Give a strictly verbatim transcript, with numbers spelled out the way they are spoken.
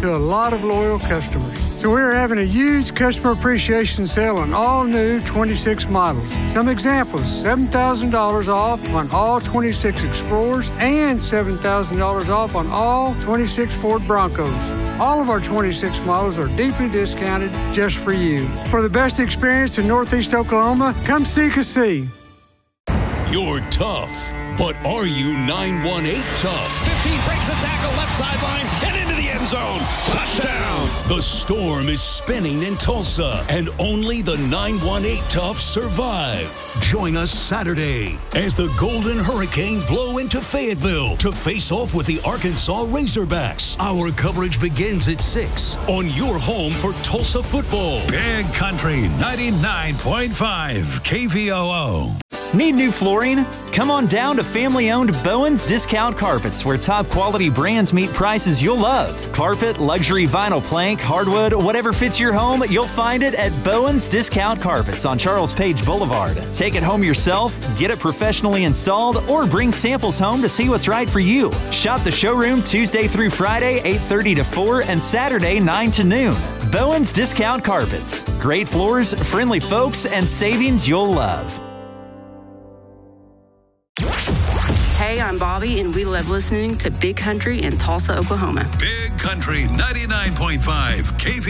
to a lot of loyal customers. So we're having a huge customer appreciation sale on all new twenty-six models. Some examples, seven thousand dollars off on all twenty-six Explorers and seven thousand dollars off on all twenty-six Ford Broncos. All of our twenty-six models are deeply discounted just for you. For the best experience in Northeast Oklahoma, come see Cassie. You're tough, but are you nine one eight tough? fifteen breaks the tackle, left sideline, and into the end zone. Touchdown! The storm is spinning in Tulsa, and only the nine one eight Tough survive. Join us Saturday as the Golden Hurricane blow into Fayetteville to face off with the Arkansas Razorbacks. Our coverage begins at six on your home for Tulsa football. Big Country ninety-nine point five K V O O. Need new flooring? Come on down to family-owned Bowen's Discount Carpets, where top-quality brands meet prices you'll love. Carpet, luxury vinyl plank, hardwood, whatever fits your home, you'll find it at Bowen's Discount Carpets on Charles Page Boulevard. Take it home yourself, get it professionally installed, or bring samples home to see what's right for you. Shop the showroom Tuesday through Friday, eight thirty to four, and Saturday, nine to noon. Bowen's Discount Carpets. Great floors, friendly folks, and savings you'll love. Hey, I'm Bobby, and we love listening to Big Country in Tulsa, Oklahoma. Big Country ninety-nine point five K V O O.